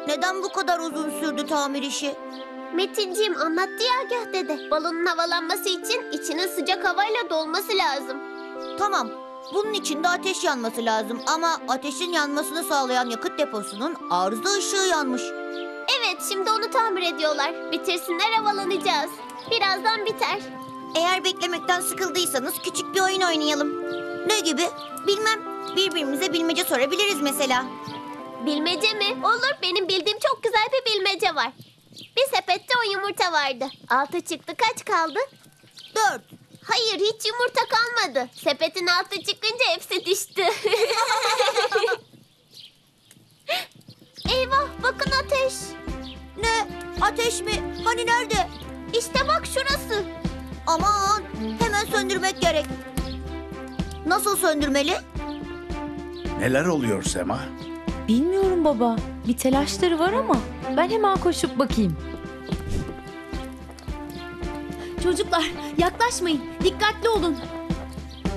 Neden bu kadar uzun sürdü tamir işi? Metinciğim anlattı ya Agah dede. Balonun havalanması için içinin sıcak havayla dolması lazım. Tamam, bunun için de ateş yanması lazım ama ateşin yanmasını sağlayan yakıt deposunun arıza ışığı yanmış. Evet, şimdi onu tamir ediyorlar. Bitirsinler, havalanacağız. Birazdan biter. Eğer beklemekten sıkıldıysanız küçük bir oyun oynayalım. Ne gibi? Bilmem. Birbirimize bilmece sorabiliriz mesela. Bilmece mi? Olur, benim bildiğim çok güzel bir bilmece var. Bir sepette 10 yumurta vardı. 6 çıktı, kaç kaldı? 4. Hayır, hiç yumurta kalmadı. Sepetin altı çıkınca hepsi düştü. Eyvah, bakın ateş. Ne? Ateş mi? Hani nerede? İşte bak şurası. Aman, hemen söndürmek gerek. Nasıl söndürmeli? Neler oluyor Sema? Bilmiyorum baba. Bir telaşları var ama ben hemen koşup bakayım. Çocuklar yaklaşmayın. Dikkatli olun.